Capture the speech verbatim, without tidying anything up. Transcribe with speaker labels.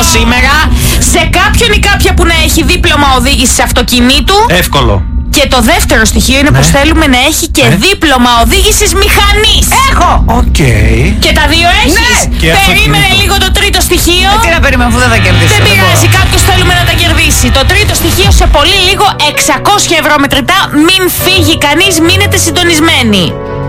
Speaker 1: σήμερα. Σε κάποιον ή κάποια που να έχει δίπλωμα οδήγησης αυτοκινήτου.
Speaker 2: Εύκολο.
Speaker 1: Και το δεύτερο στοιχείο είναι, ναι, πως θέλουμε να έχει και, ναι, δίπλωμα οδήγησης μηχανής.
Speaker 3: Έχω!
Speaker 2: Οκ. Okay.
Speaker 1: Και τα δύο έχεις.
Speaker 2: Ναι.
Speaker 1: Περίμενε λίγο το τρίτο στοιχείο.
Speaker 3: Ε, τι να περιμένω, αφού δεν θα κερδίσω.
Speaker 1: Δεν πειράζει, κάποιος θέλουμε να τα κερδίσει. Το τρίτο στοιχείο σε πολύ λίγο, εξακόσια ευρώ μετρητά. Μην φύγει κανείς, μείνετε συντονισμένοι.